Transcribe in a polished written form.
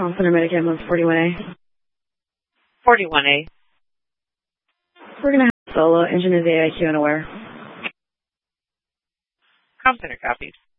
Call Center Medic Ambulance 41A. 41A. We're going to have solo. Engine is AIQ unaware. Call Center copies.